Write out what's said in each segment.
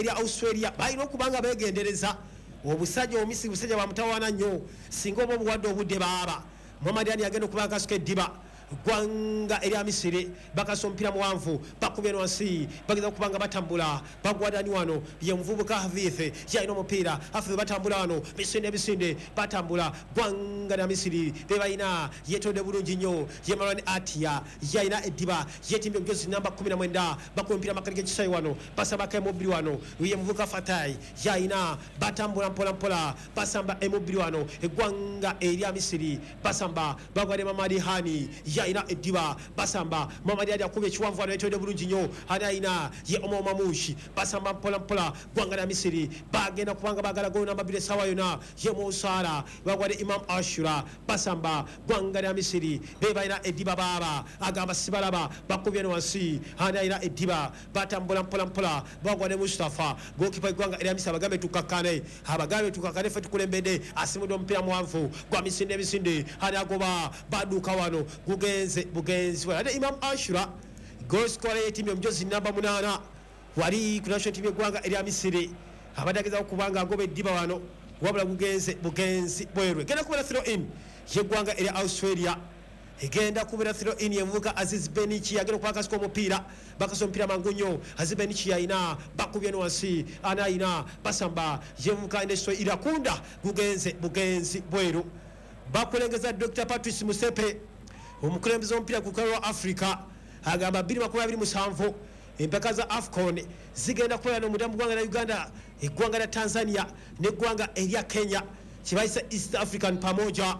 ya Australia bayino kubanga begendereza obusajja omisiri busajja bamutawana nnyo singa obuwadde obudde baaba Mohamed agenda kubanga suke diba gwanga eri Misiri bakasompira muwanvu bakubye wansi bageza kubanga batambula bagwadani wano ye mvubuka Hafife yaino mupira Hafife batambula wano bisinde batambula gwanga ya Misiri bebayina yetonde bulungi nnyo ye Marwan Atia yaina ediba yetimbe mjozi namba 19 bakumpira makarike kisayi wano basaba ka mobili wano ye mvubuka Fatai yaina batambula mpola basamba emobili wano gwanga eri Misiri basamba bagwade Mamadi Hani yaina ediba basamba Mamadi ali akube chiwanvu ano yetonde bulungi nnyo anaina ye Omo Mamushi basamba mpola gwanga ya Misiri bagenda kubanga bagala go namba 2 sawa yona ye Musara bagwade Imam Ashura basamba gwanga ya Misiri bebaina ediba baba agamba sibalaba bakubye wansi anaina ediba batambula mpola bagwade Mustafa gokipa gwanga ya Misiri bagambe tukakane fe tukulembede asimudo mpira muwanvu gwa misinde anagoba baduka wano bugenzi wala Imam Ashura goal scorer team mjozi namba 8 wali kunasho team gwanga eri Misiri abadageza kubanga agobe diba wano wabula bugenzi bwerwe genda kubera throw in ye gwanga eri Australia egenda kubera throw in yevuka Aziz Benichi agenda kwaka siko mupira bakasompira mangunyo Aziz Benichi yaina bakubye wansi anaina basamba yevuka Ndeso Irakunda bugenzi bweru bakulengeza Dr. Patrice Musepe omukulembeze ompira ku Karo Africa agamba 2027 empaka za AFCON zigenda kuba no mudamu gwanga na Uganda egwanga na Tanzania ne gwanga eria Kenya kibaisa East African pamoja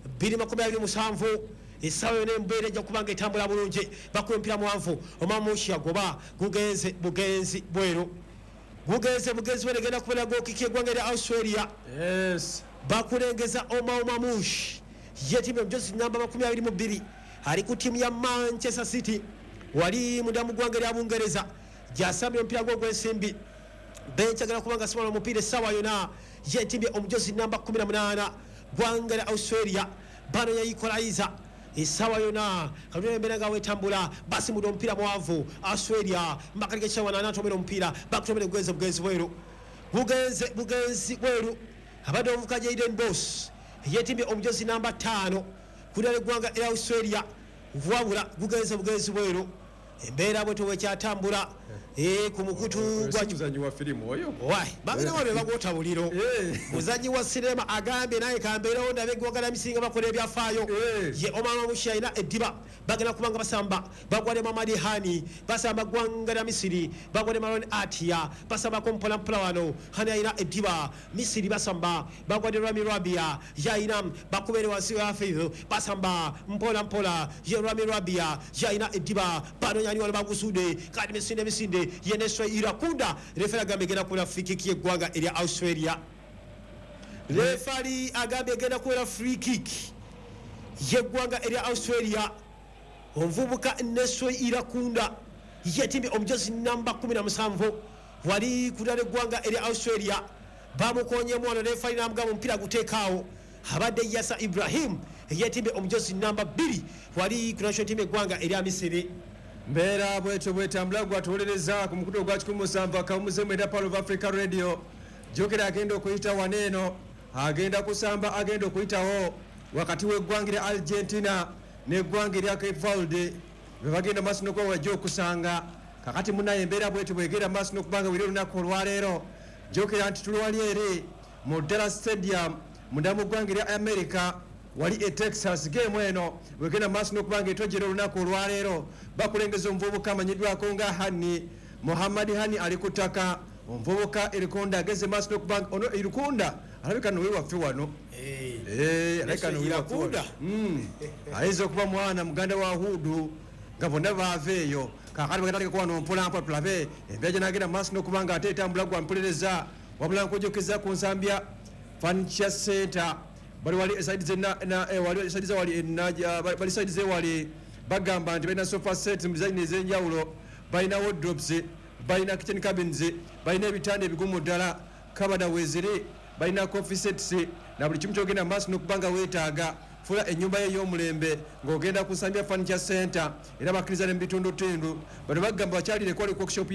2027 esawe ne mbere ja kubanga etambula bulungi bakumpira muwanvu Omamushi agoba bugenzi bwero bugenzi weregenda kubera go kikie gwanga ya Australia yes bakulengeza Omamushi yetimbe mjozi namba 22 ali ku timu ya Manchester City wali mudamu gwanga ya Bungereza jasabye mpira gwo gwensimbi bench agala kubanga simala mupira sawa yona yetimbe omjozi namba 18 gwanga ya Australia bano ya equalizer isawa yona kanwe mbenanga wetambula basi mudo mpira mwavu Australia makarike chawa na natomero mpira bakutomere bugenzi bweru bugenzi bweru abado mvukaje Eden Boss yetimbe omjozi namba 5 kudale gwanga ya Australia wabula bugenzi bweru embera bweto wekyatambula ku mukutu gwa muzanyi wa filimu oyo wai bagana wale bagota buliro muzanyi wa sinema agambe naye kambera onda begwanga na misinga bakole ebyafaayo ye Omama Mushaina ediba bagana kubanga basamba bagwale Mamadi Hani basamba gwanga na Misiri bagwale Marwan Atia basamba kompola wano hani aina ediba Misiri basamba bagwale Rami Rabia yaina bakubere wasi wa Hafife basamba mpola ye Rami Rabia yaina ediba bano yani wale bagusude kadi misinde yeneswa Irakunda refera agambe gena kula free kick ye gwanga eri Australia refari agambe gena kula free kick ye gwanga eri Australia omvubuka Neswa Irakunda yetimbe omjozi namba 17 wali kudale gwanga eri Australia bamukonye mwana refari namugamba mpira gutekaawo abadde Yasa Ibrahim yetimbe omjozi namba 2 wali kunasho timu gwanga eri Misiri mbera bweto bwetambula gwatolereza ku mukuto gwa 17 akamuze mwenda Power of Africa Radio jokera agenda okuyita waneno agenda kusamba agenda okuyitawo wakati we gwangire Argentina ne gwangire Cape Verde bebagenda masino kwa wajo kusanga kakati munaye mbera bweto bwegera masino kubanga wiro lunako olwalero jokera anti tulwali ere mu Dallas Stadium mudamu gwangire America wali Texas game eno wegenda masino kubanga etojero lunako olwalero bakulengeza omvubuka amanyidwako nga Hani Muhammad Hani alikutaka omvubuka Irikonda ageze masino kubanga ono Irikunda alabika no wewa wano alabika no wewa Irikunda aizo kuba mwana muganda wa Hudu ngabona baveyo kakati bakataka kwa no mpola tulabe embeje nagenda masino kubanga atetambula gwa mpuleleza wabula nkojokeza ku Zambia Financial Center bali wali side na wali side wali naja bali side wali bagamba nti bina sofa set design ezenjawulo balina wardrobes balina kitchen cabins balina ebitanda ebigumu ddala kabada wezire balina coffee sets na buli kimu kyogenda maaso n'okubanga weetaaga fula ennyumba ye y'omulembe ng'ogenda ku Nsambya Furniture Center era bakkiriza ne mu bitundutundu bano bagamba bakyalire kwali workshop